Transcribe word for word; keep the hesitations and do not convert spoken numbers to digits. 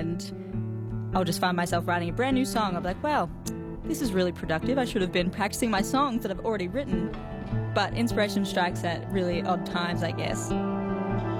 and I'll just find myself writing a brand new song. I'll be like, wow, this is really productive. I should have been practicing my songs that I've already written. But inspiration strikes at really odd times, I guess.